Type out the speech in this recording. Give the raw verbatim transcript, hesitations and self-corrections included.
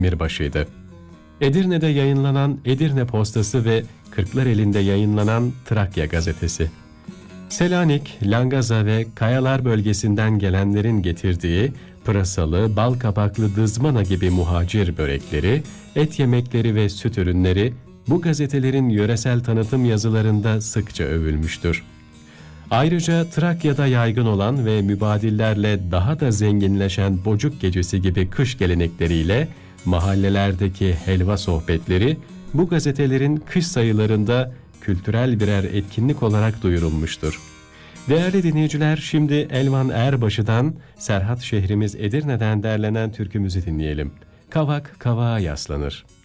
Demirbaşı'ydı. Edirne'de yayınlanan Edirne Postası ve Kırklareli'nde yayınlanan Trakya Gazetesi. Selanik, Langaza ve Kayalar bölgesinden gelenlerin getirdiği pırasalı, bal kabaklı dızmana gibi muhacir börekleri, et yemekleri ve süt ürünleri bu gazetelerin yöresel tanıtım yazılarında sıkça övülmüştür. Ayrıca Trakya'da yaygın olan ve mübadillerle daha da zenginleşen Bocuk Gecesi gibi kış gelenekleriyle mahallelerdeki helva sohbetleri bu gazetelerin kış sayılarında kültürel birer etkinlik olarak duyurulmuştur. Değerli dinleyiciler, şimdi Elvan Erbaşı'dan Serhat şehrimiz Edirne'den derlenen türkümüzü dinleyelim. Kavak kavağa yaslanır.